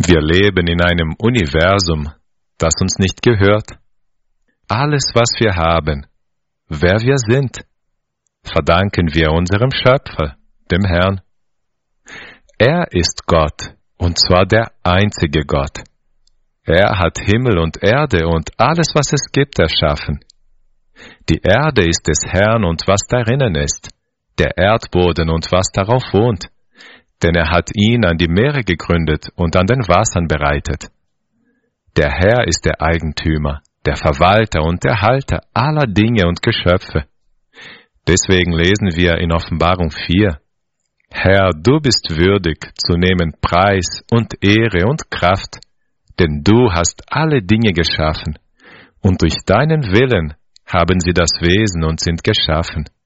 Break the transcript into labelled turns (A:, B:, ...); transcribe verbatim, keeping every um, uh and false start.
A: Wir leben in einem Universum, das uns nicht gehört. Alles, was wir haben, wer wir sind, verdanken wir unserem Schöpfer, dem Herrn. Er ist Gott, und zwar der einzige Gott. Er hat Himmel und Erde und alles, was es gibt, erschaffen. Die Erde ist des Herrn und was darinnen ist, der Erdboden und was darauf wohnt, denn er hat ihn an die Meere gegründet und an den Wassern bereitet. Der Herr ist der Eigentümer, der Verwalter und der Halter aller Dinge und Geschöpfe. Deswegen lesen wir in Offenbarung vier, Herr, du bist würdig zu nehmen Preis und Ehre und Kraft, denn du hast alle Dinge geschaffen, und durch deinen Willen haben sie das Wesen und sind geschaffen.